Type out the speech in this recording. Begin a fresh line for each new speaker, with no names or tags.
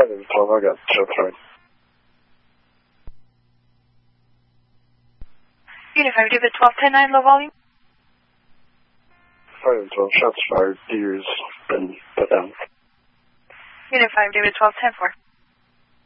5 David 12, I got shots fired.
Unit 5 David 12, 10-9, low volume.
5 David 12, shots fired. Deer's been put down.
Unit 5 David 12, 10-4.